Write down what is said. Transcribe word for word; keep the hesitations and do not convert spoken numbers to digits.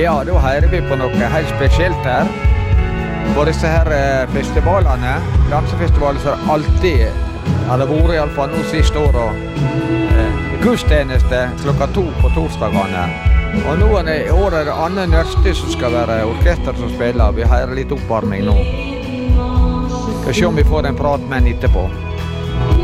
Ja, da hører vi på noe helt spesielt her. På disse her eh, festivalene, dansefestivaler, så har det alltid, har det vært i alle fall nå siste året, eh, gudstjeneste klokka to på torsdagene. Og nå er det, i år er det Anne Nørsti som skal være orkester som spiller. Vi hører litt oppvarming nå. Skal se om vi får en prat med henne etterpå.